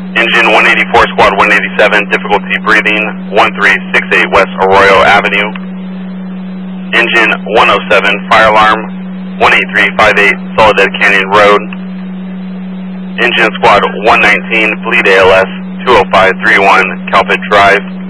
Engine 184, Squad 187, difficulty breathing, 1368 West Arroyo Avenue. Engine 107, fire alarm, 18358 Soledad Canyon Road. Engine Squad 119, Fleet ALS, 20531 Calpit Drive.